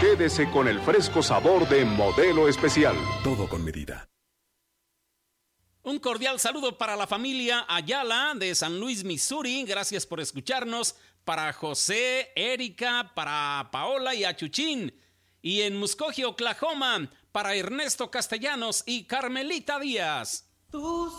Quédese con el fresco sabor de Modelo Especial. Todo con medida. Un cordial saludo para la familia Ayala de San Luis, Missouri. Gracias por escucharnos. Para José, Erika, para Paola y Achuchín. Y en Muskogee, Oklahoma, para Ernesto Castellanos y Carmelita Díaz.